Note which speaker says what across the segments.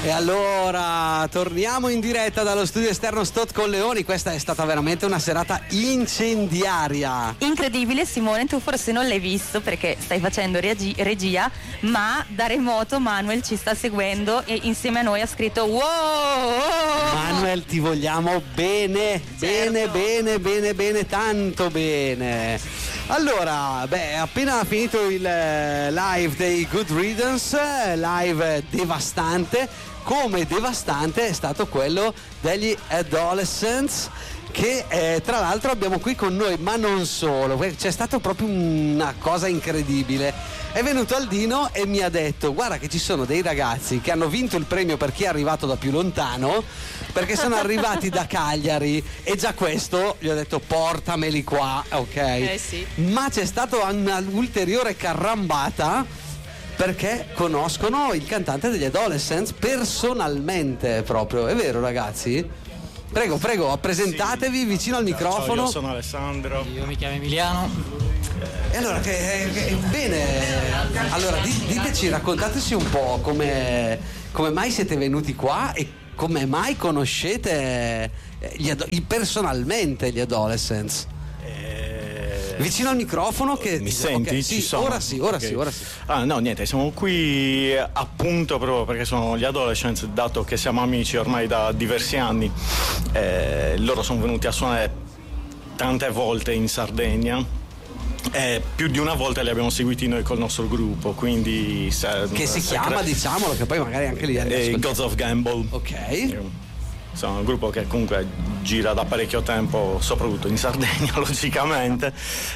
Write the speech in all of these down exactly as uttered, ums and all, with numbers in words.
Speaker 1: E allora torniamo in diretta dallo studio esterno Stott con Leoni. Questa è stata veramente una serata incendiaria.
Speaker 2: Incredibile, Simone, tu forse non l'hai visto perché stai facendo regi- regia, ma da remoto Manuel ci sta seguendo e insieme a noi ha scritto wow!
Speaker 1: Manuel, ti vogliamo bene, bene,
Speaker 2: Certo.
Speaker 1: bene, bene, bene, tanto bene. Allora, beh, è appena finito il eh, live dei Good Riddance, eh, live devastante, come devastante è stato quello degli Adolescents, che eh, tra l'altro abbiamo qui con noi, ma non solo, c'è stata proprio una cosa incredibile. È venuto Aldino e mi ha detto: guarda che ci sono dei ragazzi che hanno vinto il premio per chi è arrivato da più lontano, perché sono arrivati da Cagliari, e già questo gli ho detto portameli qua, ok?
Speaker 2: Eh sì.
Speaker 1: Ma c'è stata una ulteriore carrambata perché conoscono il cantante degli Adolescents personalmente proprio, è vero ragazzi? Prego, prego, presentatevi sì. Vicino al microfono.
Speaker 3: Ciao, io sono Alessandro.
Speaker 4: Io mi chiamo Emiliano.
Speaker 1: E allora, che, che, bene, allora diteci, raccontateci un po' come, come mai siete venuti qua e come mai conoscete gli ado- personalmente gli Adolescents. Vicino al microfono che...
Speaker 3: Mi senti?
Speaker 1: Okay,
Speaker 3: Ci
Speaker 1: sì,
Speaker 3: sono?
Speaker 1: ora sì, ora
Speaker 3: Okay.
Speaker 1: sì, ora sì.
Speaker 3: Ah no, niente, siamo qui appunto proprio perché sono gli Adolescents, dato che siamo amici ormai da diversi anni. Eh, loro sono venuti a suonare tante volte in Sardegna. Eh, più di una volta li abbiamo seguiti noi col nostro gruppo, quindi se,
Speaker 1: Che si
Speaker 3: se
Speaker 1: chiama,
Speaker 3: cre-
Speaker 1: diciamolo, che poi magari anche lì
Speaker 3: eh, Gods of Gamble.
Speaker 1: Ok.
Speaker 3: Sono un gruppo che comunque gira da parecchio tempo, soprattutto in Sardegna, logicamente.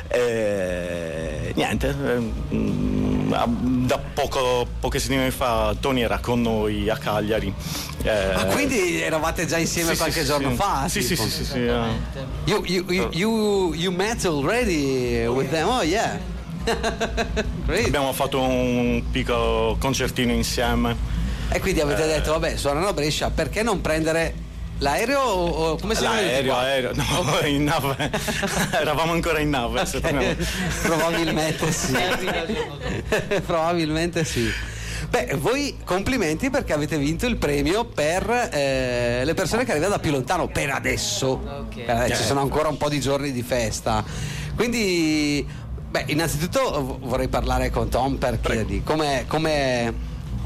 Speaker 3: E niente, da poco, poche settimane fa Tony era con noi a Cagliari.
Speaker 1: Ah, quindi eravate già insieme
Speaker 3: sì,
Speaker 1: qualche
Speaker 3: sì,
Speaker 1: giorno
Speaker 3: sì.
Speaker 1: fa?
Speaker 3: Sì, sì,
Speaker 1: tipo?
Speaker 3: sì, sì, sì, eh.
Speaker 1: You, you, you, you, you met already with them? Oh yeah. Great.
Speaker 3: Abbiamo fatto un piccolo concertino insieme.
Speaker 1: E quindi avete detto, vabbè, suonano a Brescia, perché non prendere l'aereo o, o come si chiama?
Speaker 3: L'aereo, aereo, no, okay. In nave. Eravamo ancora in nave. Se
Speaker 1: Okay. Probabilmente sì. Probabilmente sì. Beh, voi complimenti perché avete vinto il premio per eh, le persone che arrivano da più lontano, per adesso.
Speaker 4: Okay.
Speaker 1: Per adesso ci sono ancora un po' di giorni di festa. Quindi, beh, innanzitutto vorrei parlare con Tom per chiedergli come... come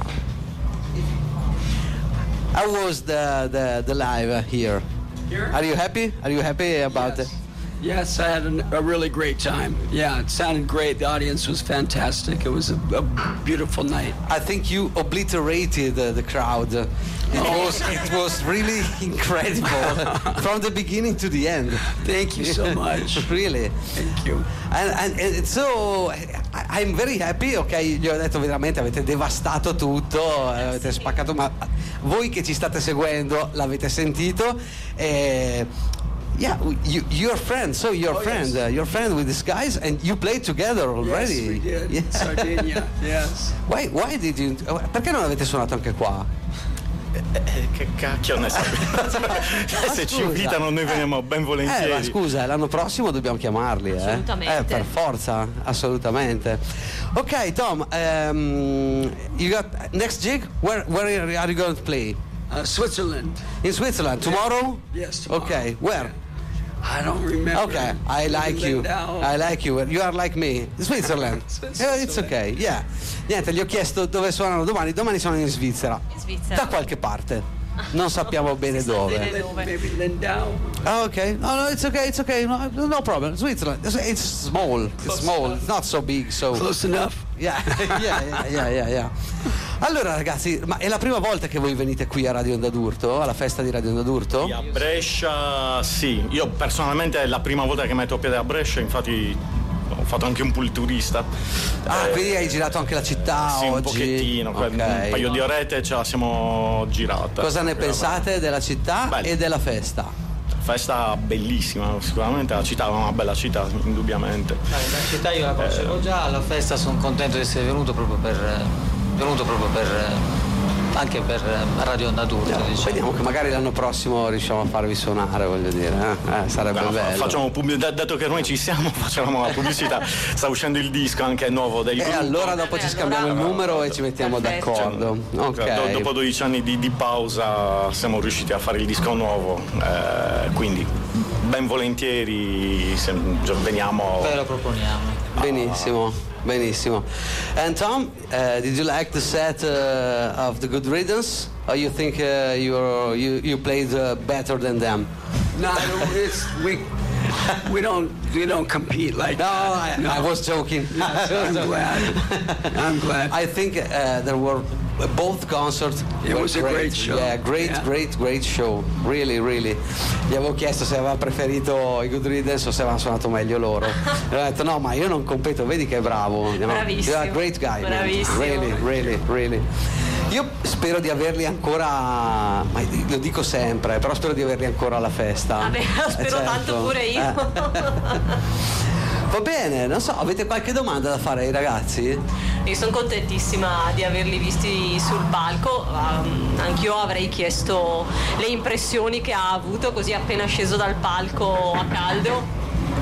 Speaker 1: How was the, the, the live here?
Speaker 5: Here?
Speaker 1: Are you happy? Are you happy about
Speaker 5: yes.
Speaker 1: it?
Speaker 5: Yes, I had an, a really great time. Yeah, it sounded great. The audience was fantastic. It was a, a beautiful night.
Speaker 1: I think you obliterated uh, the crowd. It was it was really incredible from the beginning to the end.
Speaker 5: Thank you so much.
Speaker 1: Really.
Speaker 5: Thank you.
Speaker 1: And, and, and so I, I'm very happy. Ok, gli ho detto veramente avete devastato tutto, avete spaccato, ma voi che ci state seguendo l'avete sentito. E, yeah, you, you're friends, so you're
Speaker 5: Oh,
Speaker 1: friend,
Speaker 5: yes.
Speaker 1: uh, you're friend with these guys, and you played together already.
Speaker 5: Yes, we did.
Speaker 1: Yeah.
Speaker 5: Sardinia, yes.
Speaker 1: Why, why did you? Perché non avete suonato anche qua?
Speaker 3: Eh, che cacchio ne sapete? Se ci
Speaker 1: scusa.
Speaker 3: invitano noi veniamo ben
Speaker 1: Eh,
Speaker 3: volentieri.
Speaker 1: ma scusa, l'anno prossimo dobbiamo chiamarli, eh?
Speaker 2: Assolutamente.
Speaker 1: Eh, per forza, assolutamente. Ok, Tom, um, you got next gig? Where, where are you going to play?
Speaker 5: Uh, Switzerland.
Speaker 1: In Switzerland tomorrow?
Speaker 5: Yes, tomorrow.
Speaker 1: Okay, where?
Speaker 5: I don't remember.
Speaker 1: Okay, I like you.
Speaker 5: Lindau.
Speaker 1: I like you. You are like me. Switzerland.
Speaker 5: Switzerland.
Speaker 1: Eh, it's okay. Yeah. Niente, gli ho chiesto dove suonano domani. Domani sono in Svizzera.
Speaker 2: In Svizzera.
Speaker 1: Da qualche parte. Non sappiamo bene
Speaker 2: Si sa
Speaker 1: dove.
Speaker 2: bene dove.
Speaker 5: Maybe Lindau.
Speaker 1: Oh, okay. No, no, it's okay. It's okay. No, no problem. Switzerland. It's, it's small. It's small. It's not so big. So.
Speaker 5: Close enough.
Speaker 1: Yeah, yeah, yeah, yeah, yeah, yeah. Allora, ragazzi, ma è la prima volta che voi venite qui a Radio Onda d'Urto, alla festa di Radio Onda d'Urto?
Speaker 3: A Brescia, sì. Io personalmente è la prima volta che metto piede a Brescia, infatti ho fatto anche un pool turista.
Speaker 1: Ah,
Speaker 3: Eh,
Speaker 1: quindi hai girato anche la città
Speaker 3: sì,
Speaker 1: oggi?
Speaker 3: un pochettino,
Speaker 1: Ok.
Speaker 3: un paio di orette ce la siamo girata.
Speaker 1: Cosa ne pensate della città
Speaker 3: Bello.
Speaker 1: e della festa?
Speaker 3: Festa bellissima, sicuramente la città è una bella città, indubbiamente.
Speaker 4: La città io la conoscevo già, alla festa sono contento di essere venuto proprio per, venuto proprio per, anche per Radio Onda d'Urto.
Speaker 1: Yeah,
Speaker 4: diciamo.
Speaker 1: Vediamo che magari l'anno prossimo riusciamo a farvi suonare, voglio dire, eh? Eh, sarebbe
Speaker 3: no,
Speaker 1: bello.
Speaker 3: Facciamo pubblic- dato che noi ci siamo, facciamo la pubblicità. Sta uscendo il disco anche nuovo del
Speaker 1: E
Speaker 3: gruppo.
Speaker 1: allora dopo ci scambiamo il numero e ci mettiamo
Speaker 2: Perfetto.
Speaker 1: d'accordo. Ok.
Speaker 3: Do- dopo dodici anni di, di pausa siamo riusciti a fare il disco nuovo, eh, quindi ben volentieri se, veniamo.
Speaker 4: Ve lo proponiamo.
Speaker 1: Benissimo, benissimo. And Tom, uh, did you like the set uh, of the Good Riddance? Or you think uh, you're, you you played uh, better than them?
Speaker 5: No, it's, we we don't we don't compete like
Speaker 1: No,
Speaker 5: that.
Speaker 1: I, I was joking.
Speaker 5: I'm glad. I'm glad.
Speaker 1: I think uh, there were both concerts.
Speaker 5: It
Speaker 1: were
Speaker 5: was a great show.
Speaker 1: Yeah, great,
Speaker 5: Yeah.
Speaker 1: great, great show. Really, really. Gli avevo chiesto se aveva preferito i Good Riddance o se avevano suonato meglio loro. E ho detto no, ma io non competo, vedi che è bravo. No?
Speaker 2: Bravissimo.
Speaker 1: You're a great guy. man.
Speaker 2: Bravissimo.
Speaker 1: Really, really, really. Io spero di averli ancora, ma lo dico sempre, però spero di averli ancora alla festa.
Speaker 2: Vabbè, lo spero
Speaker 1: Eh, certo.
Speaker 2: tanto pure io.
Speaker 1: Eh. Va bene, non so, avete qualche domanda da fare ai ragazzi?
Speaker 6: Io sono contentissima di averli visti sul palco, um, anch'io avrei chiesto le impressioni che ha avuto così appena sceso dal palco a caldo.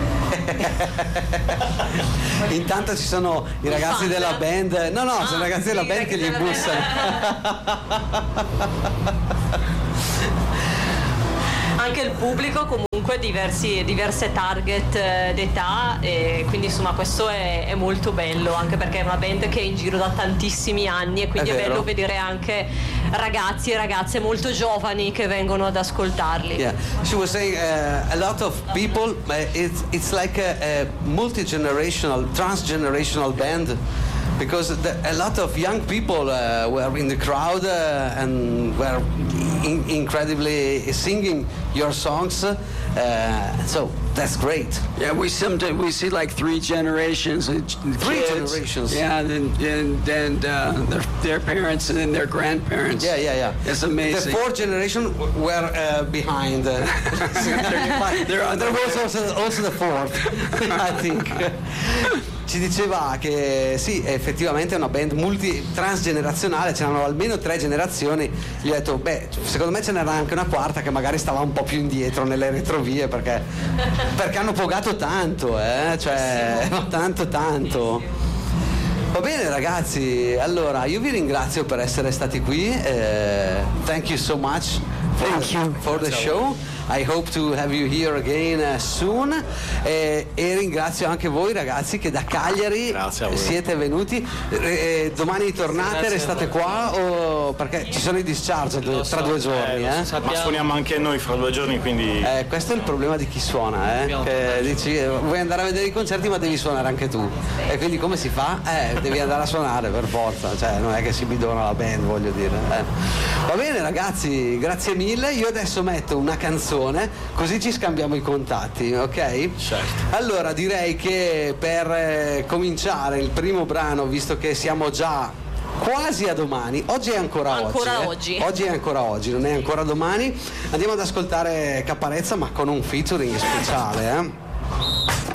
Speaker 1: Intanto ci sono i ragazzi
Speaker 6: fan,
Speaker 1: della
Speaker 6: eh?
Speaker 1: band. No, no,
Speaker 6: Ah,
Speaker 1: sono i ragazzi della
Speaker 6: sì,
Speaker 1: band che gli
Speaker 6: ragazzi della
Speaker 1: bussano.
Speaker 6: Anche il pubblico comunque diversi, diverse target eh, d'età e quindi insomma questo è, è molto bello, anche perché è una band che è in giro da tantissimi anni e quindi
Speaker 1: È
Speaker 6: è,
Speaker 1: vero.
Speaker 6: bello vedere anche ragazzi e ragazze molto giovani che vengono ad ascoltarli.
Speaker 1: Yeah, she was saying uh, a lot of people. Uh, it's it's like a, a multi-generational, trans-generational band. Because the, a lot of young people uh, were in the crowd uh, and were in, incredibly singing your songs, uh, so that's great.
Speaker 5: Yeah, we sometimes we see like three generations. Of
Speaker 1: Three
Speaker 5: kids.
Speaker 1: generations.
Speaker 5: Yeah, and and, and uh, their, their parents and then their grandparents.
Speaker 1: Yeah, yeah, yeah.
Speaker 5: It's
Speaker 1: The
Speaker 5: amazing.
Speaker 1: fourth generation w- were uh, behind. Uh,
Speaker 5: They're on
Speaker 1: there
Speaker 5: the
Speaker 1: was also, also the fourth, I think. Ci diceva che sì, effettivamente è una band multi transgenerazionale, c'erano almeno tre generazioni. Gli ho detto, beh, secondo me ce n'era anche una quarta che magari stava un po' più indietro nelle retrovie perché, perché hanno pogato tanto, eh? Cioè, tanto tanto. Va bene ragazzi, allora io vi ringrazio per essere stati qui. Eh, thank you so much for,
Speaker 5: Thank you.
Speaker 1: for the show. I hope to have you here again uh, soon. Eh, e ringrazio anche voi ragazzi che da Cagliari
Speaker 3: Grazie a voi.
Speaker 1: siete venuti. Eh, domani tornate,
Speaker 4: Grazie
Speaker 1: restate qua o perché ci sono i discharge
Speaker 4: Lo
Speaker 1: tra
Speaker 4: so,
Speaker 1: due giorni.
Speaker 3: Eh,
Speaker 1: Eh,
Speaker 3: Ma
Speaker 4: Sappiamo.
Speaker 3: suoniamo anche noi fra due giorni, quindi
Speaker 1: Eh, questo è il problema di chi suona, eh?
Speaker 4: Abbiamo
Speaker 1: Che dici eh, vuoi andare a vedere i concerti ma devi suonare anche tu. E quindi come si fa? Eh, devi andare a suonare per forza, cioè non è che si bidona la band, voglio dire. eh. Va bene ragazzi, grazie mille. Io adesso metto una canzone, così ci scambiamo i contatti, ok?
Speaker 3: Certo.
Speaker 1: Allora direi che per eh, cominciare il primo brano, visto che siamo già quasi a domani, oggi è ancora,
Speaker 6: Ancora
Speaker 1: oggi. eh.
Speaker 6: oggi.
Speaker 1: Oggi è ancora oggi, non è ancora domani. Andiamo ad ascoltare Caparezza ma con un featuring speciale, eh?